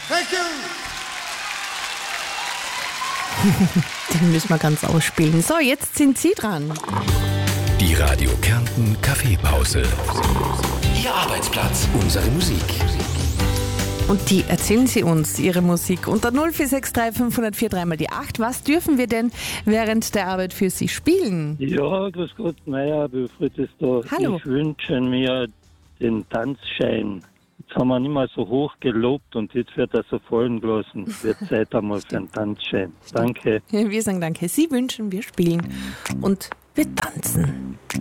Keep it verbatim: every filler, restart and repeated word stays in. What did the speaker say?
Thank you. Den müssen wir ganz ausspielen. So, jetzt sind Sie dran. Die Radio Kärnten Kaffeepause. Ihr Arbeitsplatz, unsere Musik. Und die erzählen Sie uns Ihre Musik unter null vier sechs drei fünf null vier drei mal die acht. Was dürfen wir denn während der Arbeit für Sie spielen? Ja, grüß Gott, Meier, Wilfried ist da. Hallo. Ich wünsche mir den Tanzschein. Jetzt haben wir nicht mal so hoch gelobt und jetzt wird er so fallen gelassen. Wird Zeit einmal für einen Tanzschein. Danke. Wir sagen danke. Sie wünschen, wir spielen und wir tanzen.